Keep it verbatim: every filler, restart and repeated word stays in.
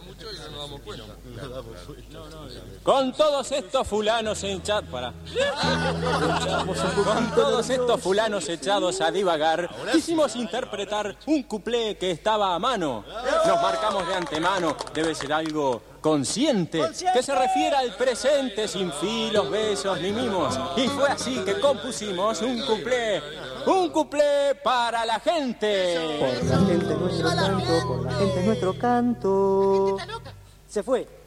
Con todos estos fulanos echados... Para. Con todos estos fulanos echados a divagar, quisimos interpretar un cuplé que estaba a mano. Nos marcamos de antemano, debe ser algo consciente, que se refiere al presente sin filos, besos ni mimos. Y fue así que compusimos un cuplé, un cuplé para la gente. Por la gente nuestro canto, por la gente nuestro canto. Se fue.